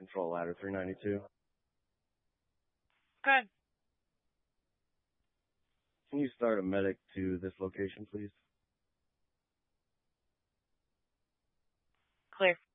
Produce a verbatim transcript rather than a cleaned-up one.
Control ladder three ninety-two. Good. Can you start a medic to this location, please? Clear.